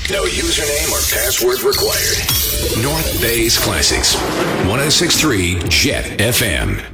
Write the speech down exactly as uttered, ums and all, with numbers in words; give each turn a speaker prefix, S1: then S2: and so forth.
S1: No username or password required. North Bay's Classics. one oh six point three Jet F M.